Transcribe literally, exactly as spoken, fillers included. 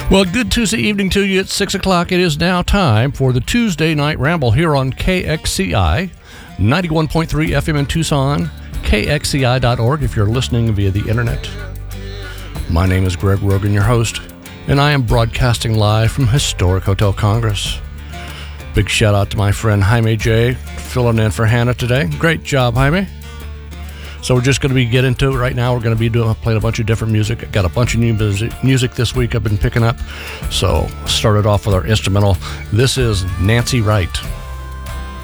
Well, good Tuesday evening to you at six o'clock. It is now time for the Tuesday Night Ramble here on K X C I, ninety-one point three F M in Tucson, K X C I dot org if you're listening via the internet. My name is Greg Rogan, your host, and I am broadcasting live from Historic Hotel Congress. Big shout out to my friend Jaime J, filling in for Hannah today. Great job, Jaime. So we're just going to be getting into it right now. We're going to be doing playing a bunch of different music. I got a bunch of new music, music this week I've been picking up. So started off with our instrumental. This is Nancy Wright.